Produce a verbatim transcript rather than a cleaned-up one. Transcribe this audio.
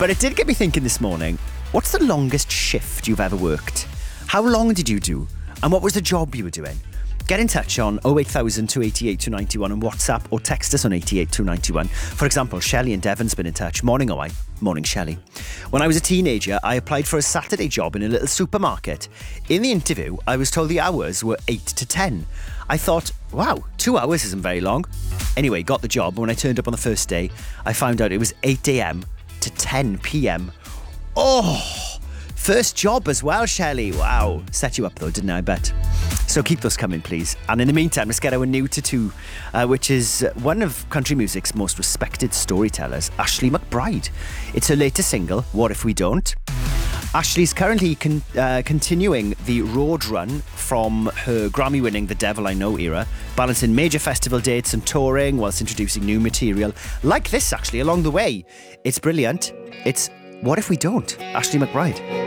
But it did get me thinking this morning, what's the longest shift you've ever worked? How long did you do? And what was the job you were doing? Get in touch on oh eight thousand, two eight eight, two nine one on WhatsApp or text us on eight eight two nine one. For example, Shelley in Devon's been in touch. Morning, oh I. Morning, Shelley. When I was a teenager, I applied for a Saturday job in a little supermarket. In the interview, I was told the hours were eight to ten. I thought, wow, two hours isn't very long. Anyway, got the job. When I turned up on the first day, I found out it was eight a.m. to ten p.m. Oh, first job as well, Shelley. Wow. Set you up though, didn't I, I bet? So keep those coming, please. And in the meantime, let's get our new tattoo, uh, which is one of country music's most respected storytellers, Ashley McBryde. It's her latest single, What If We Don't? Ashley's currently con- uh, continuing the road run from her Grammy-winning The Devil I Know era, balancing major festival dates and touring whilst introducing new material, like this actually, along the way. It's brilliant. It's What If We Don't? Ashley McBryde.